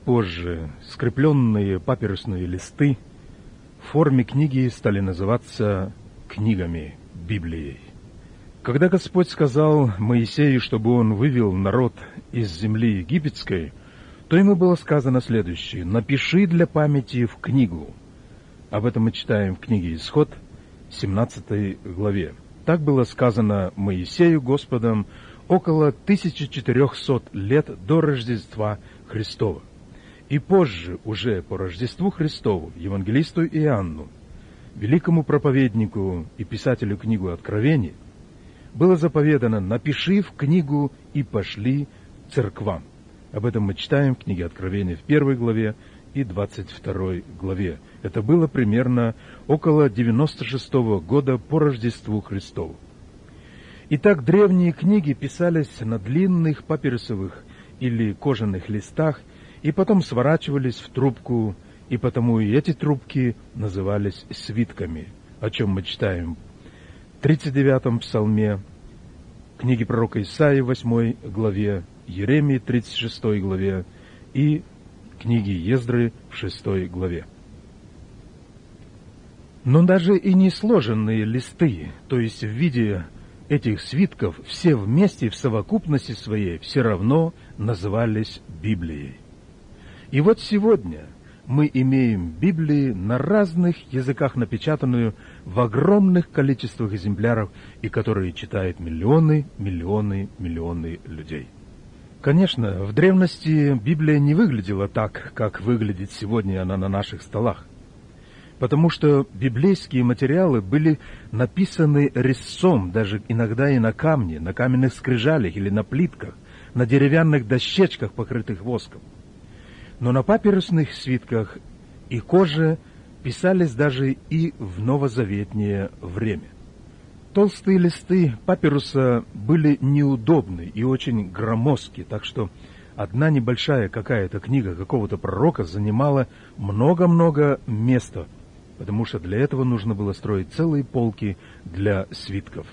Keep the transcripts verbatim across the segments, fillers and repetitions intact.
позже скрепленные папирусные листы в форме книги стали называться книгами, Библией. Когда Господь сказал Моисею, чтобы он вывел народ из земли египетской, то ему было сказано следующее: «Напиши для памяти в книгу». Об этом мы читаем в книге Исход, семнадцатой главе. Так было сказано Моисею Господом около тысяча четырехсот лет до Рождества Христова. И позже, уже по Рождеству Христову, евангелисту Иоанну, великому проповеднику и писателю книгу Откровений, было заповедано: «Напиши в книгу и пошли церквам». Об этом мы читаем в книге Откровения в первой главе и двадцать второй главе. Это было примерно около девяносто шестого года по Рождеству Христову. Итак, древние книги писались на длинных папирусовых или кожаных листах и потом сворачивались в трубку, и потому и эти трубки назывались свитками, о чем мы читаем в тридцать девятом псалме, книге пророка Исаии в восьмой главе, Иеремии тридцать шестой главе и книге Ездры в шестой главе. Но даже и не сложенные листы, то есть в виде этих свитков, все вместе в совокупности своей все равно назывались Библией. И вот сегодня мы имеем Библии на разных языках, напечатанную в огромных количествах экземпляров, и которые читают миллионы, миллионы, миллионы людей. Конечно, в древности Библия не выглядела так, как выглядит сегодня она на наших столах, потому что библейские материалы были написаны резцом, даже иногда и на камне, на каменных скрижалях или на плитках, на деревянных дощечках, покрытых воском. Но на папирусных свитках и коже писались даже и в новозаветнее время. Толстые листы папируса были неудобны и очень громоздки, так что одна небольшая какая-то книга какого-то пророка занимала много-много места, потому что для этого нужно было строить целые полки для свитков.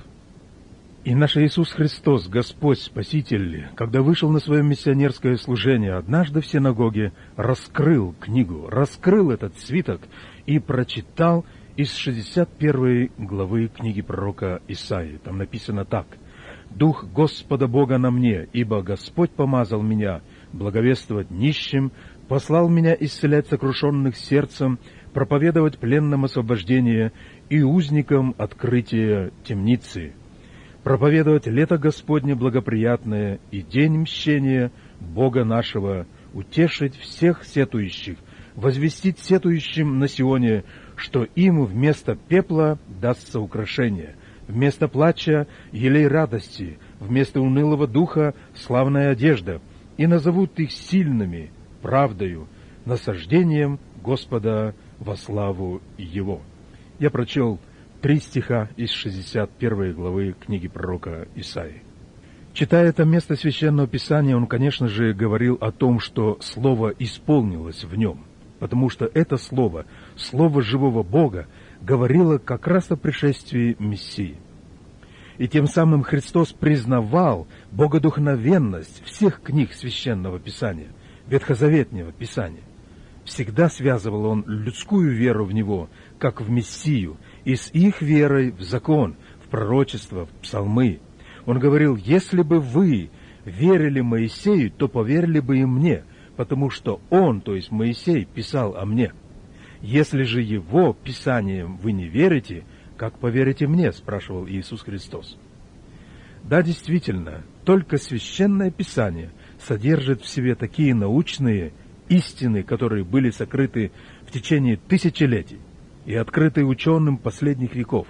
И наш Иисус Христос, Господь, Спаситель, когда вышел на свое миссионерское служение, однажды в синагоге раскрыл книгу, раскрыл этот свиток и прочитал из шестьдесят первой главы книги пророка Исаии. Там написано так: «Дух Господа Бога на мне, ибо Господь помазал меня благовествовать нищим, послал меня исцелять сокрушенных сердцем, проповедовать пленным освобождение и узникам открытие темницы, проповедовать лето Господне благоприятное и день мщения Бога нашего, утешить всех сетующих, возвестить сетующим на Сионе, что им вместо пепла дастся украшение, вместо плача елей радости, вместо унылого духа славная одежда, и назовут их сильными, правдою, насаждением Господа во славу Его». Я прочел три стиха из шестьдесят первой главы книги пророка Исаии. Читая это место Священного Писания, он, конечно же, говорил о том, что Слово исполнилось в нем, потому что это Слово, Слово живого Бога, говорило как раз о пришествии Мессии. И тем самым Христос признавал богодухновенность всех книг Священного Писания, Ветхозаветного Писания. Всегда связывал он людскую веру в Него, как в Мессию, и с их верой в закон, в пророчество, в псалмы. Он говорил: «Если бы вы верили Моисею, то поверили бы и мне, потому что он, то есть Моисей, писал о мне. Если же его писанием вы не верите, как поверите мне?» — спрашивал Иисус Христос. Да, действительно, только Священное Писание содержит в себе такие научные истины, которые были сокрыты в течение тысячелетий и открыты ученым последних веков.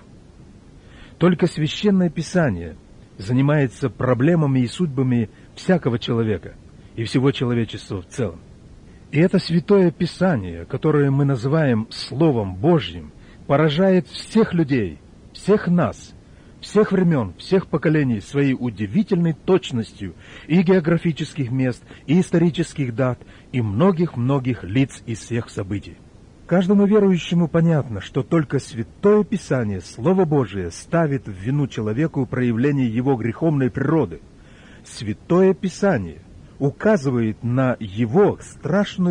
Только Священное Писание занимается проблемами и судьбами всякого человека и всего человечества в целом. И это Святое Писание, которое мы называем Словом Божьим, поражает всех людей, всех нас, всех времен, всех поколений своей удивительной точностью и географических мест, и исторических дат, и многих-многих лиц из всех событий. Каждому верующему понятно, что только Святое Писание, Слово Божие, ставит в вину человеку проявление его греховной природы. Святое Писание указывает на его страшную